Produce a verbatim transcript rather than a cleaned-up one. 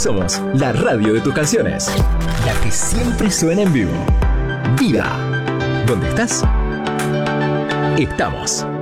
Somos la radio de tus canciones, la que siempre suena en vivo. Vida. ¿Dónde estás? Estamos.